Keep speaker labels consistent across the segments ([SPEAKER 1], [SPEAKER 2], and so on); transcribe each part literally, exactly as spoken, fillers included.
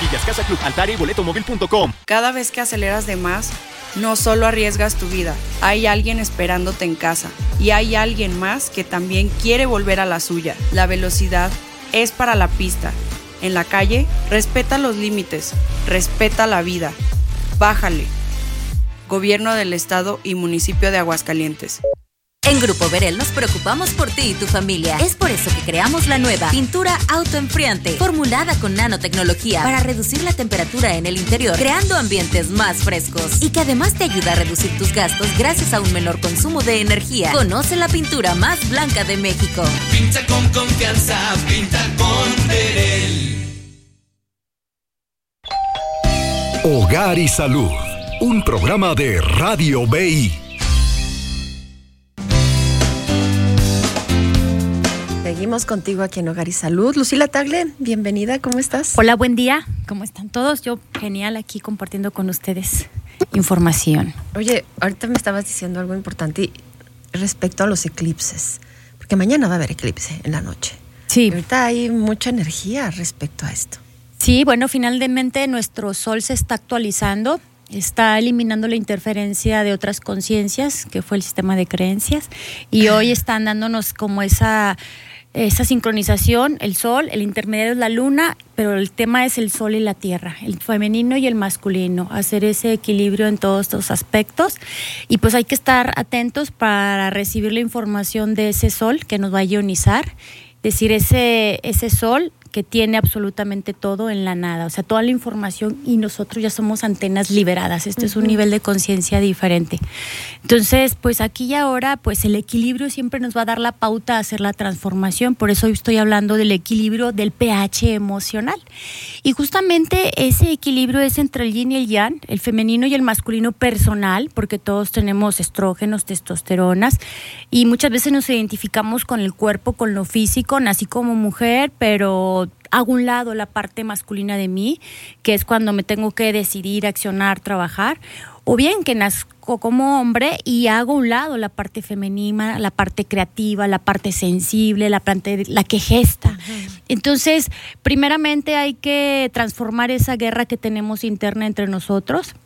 [SPEAKER 1] taquillas, Casa Club, Altaria y boleto móvil punto com.
[SPEAKER 2] Cada vez que aceleras de más, no solo arriesgas tu vida, hay alguien esperándote en casa y hay alguien más que también quiere volver a la suya. La velocidad es para la pista. En la calle, respeta los límites, respeta la vida. Bájale. Gobierno del Estado y Municipio de Aguascalientes.
[SPEAKER 3] En Grupo Verel nos preocupamos por ti y tu familia. Es por eso que creamos la nueva pintura autoenfriante, formulada con nanotecnología para reducir la temperatura en el interior, creando ambientes más frescos y que además te ayuda a reducir tus gastos gracias a un menor consumo de energía. Conoce la pintura más blanca de México.
[SPEAKER 4] Pinta con confianza, pinta con Verel.
[SPEAKER 5] Hogar y Salud, un programa de Radio B I.
[SPEAKER 6] Seguimos contigo aquí en Hogar y Salud. Lucila Tagle, bienvenida, ¿cómo estás?
[SPEAKER 7] Hola, buen día, ¿cómo están todos? Yo genial aquí compartiendo con ustedes información.
[SPEAKER 6] Oye, ahorita me estabas diciendo algo importante respecto a los eclipses, porque mañana va a haber eclipse en la noche.
[SPEAKER 7] Sí.
[SPEAKER 6] Y ahorita hay mucha energía respecto a esto.
[SPEAKER 7] Sí, bueno, finalmente nuestro sol se está actualizando, está eliminando la interferencia de otras conciencias, que fue el sistema de creencias, y hoy están dándonos como esa... esa sincronización, el sol, el intermediario es la luna, pero el tema es el sol y la tierra, el femenino y el masculino, hacer ese equilibrio en todos estos aspectos. Y pues hay que estar atentos para recibir la información de ese sol que nos va a ionizar, es decir, ese, ese sol que tiene absolutamente todo en la nada, o sea, toda la información, y nosotros ya somos antenas liberadas. Este uh-huh. es un nivel de conciencia diferente. Entonces, pues aquí y ahora, pues el equilibrio siempre nos va a dar la pauta a hacer la transformación. Por eso hoy estoy hablando del equilibrio del pH emocional. Y justamente ese equilibrio es entre el yin y el yang, el femenino y el masculino personal, porque todos tenemos estrógenos, testosteronas, y muchas veces nos identificamos con el cuerpo, con lo físico. Nací como mujer, pero hago un lado la parte masculina de mí, que es cuando me tengo que decidir, accionar, trabajar, o bien que nazco como hombre y hago un lado la parte femenina, la parte creativa, la parte sensible, la parte la que gesta. Uh-huh. Entonces, primeramente hay que transformar esa guerra que tenemos interna entre nosotros,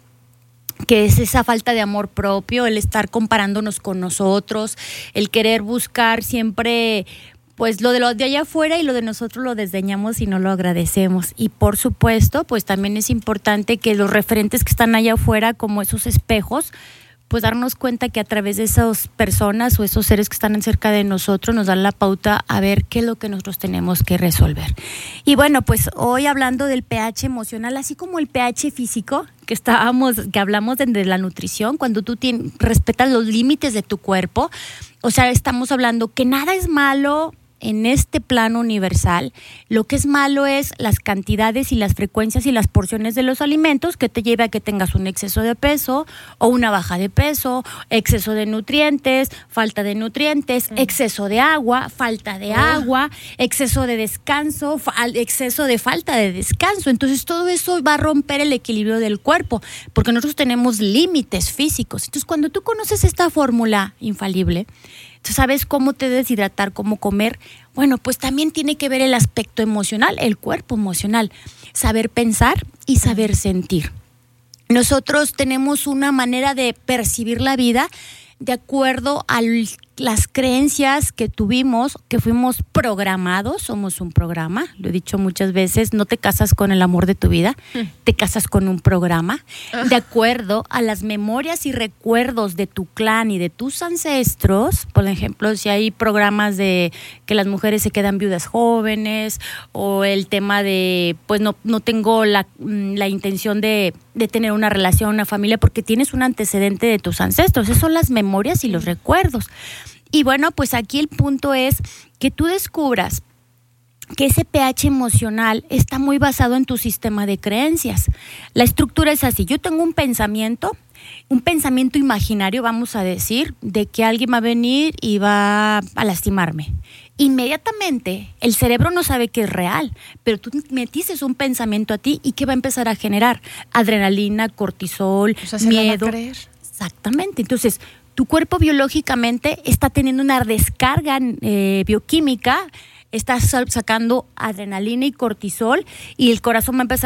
[SPEAKER 7] que es esa falta de amor propio, el estar comparándonos con nosotros, el querer buscar siempre... pues lo de lo de allá afuera y lo de nosotros lo desdeñamos y no lo agradecemos. Y por supuesto, pues también es importante que los referentes que están allá afuera, como esos espejos, pues darnos cuenta que a través de esas personas o esos seres que están cerca de nosotros nos dan la pauta a ver qué es lo que nosotros tenemos que resolver. Y bueno, pues hoy hablando del pH emocional, así como el pH físico, que estábamos, que hablamos de, de la nutrición, cuando tú tienes, respetas los límites de tu cuerpo, o sea, estamos hablando que nada es malo en este plano universal. Lo que es malo es las cantidades y las frecuencias y las porciones de los alimentos que te lleve a que tengas un exceso de peso o una baja de peso, exceso de nutrientes, falta de nutrientes, mm. exceso de agua, falta de oh. agua, exceso de descanso, fa- exceso de falta de descanso. Entonces todo eso va a romper el equilibrio del cuerpo, porque nosotros tenemos límites físicos. Entonces cuando tú conoces esta fórmula infalible, tú sabes cómo te debes hidratar, cómo comer. Bueno, pues también tiene que ver el aspecto emocional, el cuerpo emocional, saber pensar y saber sentir. Nosotros tenemos una manera de percibir la vida de acuerdo a las creencias que tuvimos, que fuimos programados. Somos un programa, lo he dicho muchas veces, no te casas con el amor de tu vida, mm. te casas con un programa, de acuerdo a las memorias y recuerdos de tu clan y de tus ancestros. Por ejemplo, si hay programas de que las mujeres se quedan viudas jóvenes, o el tema de, pues no, no tengo la, la intención de, de tener una relación, una familia, porque tienes un antecedente de tus ancestros. Esas son las memorias y los recuerdos. Y bueno, pues aquí el punto es que tú descubras que ese pH emocional está muy basado en tu sistema de creencias. La estructura es así: yo tengo un pensamiento, un pensamiento imaginario, vamos a decir, de que alguien va a venir y va a lastimarme. Inmediatamente el cerebro no sabe que es real, pero tú metiste un pensamiento a ti y ¿qué va a empezar a generar? Adrenalina, cortisol,
[SPEAKER 6] o sea, ¿se
[SPEAKER 7] miedo.
[SPEAKER 6] la va a creer?
[SPEAKER 7] Exactamente. Entonces, tu cuerpo biológicamente está teniendo una descarga eh, bioquímica, está sacando adrenalina y cortisol, y el corazón va a empezar